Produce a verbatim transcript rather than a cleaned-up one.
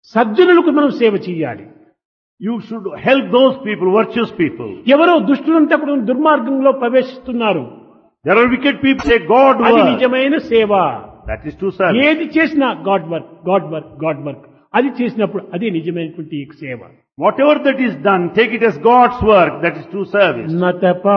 సజ్జనులకు మనం సేవ చేయాలి. You should help those people, virtuous people. ఎవరో దుష్టులంతా కూడా దుర్మార్గంలో ప్రవేశిస్తున్నారు. There are wicked people say God అది work. నిజమైన సేవ. That is true service. ఏది చేసినా God work, God work, God work. అది చేసినప్పుడు అది నిజమైనటువంటి సేవ. Whatever that is done, take it as God's work. That is true service. నతప